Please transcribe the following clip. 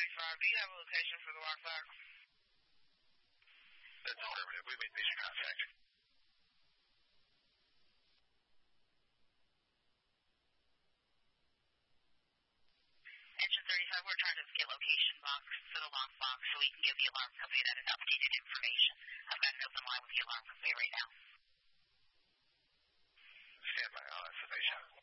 35, do you have a location for the lockbox? That's affirmative. We made basic contact. Engine 35, we're trying to get location box for the lockbox so we can give the alarm company that updated information. I've got an open line with the alarm company right now. Stand by, information.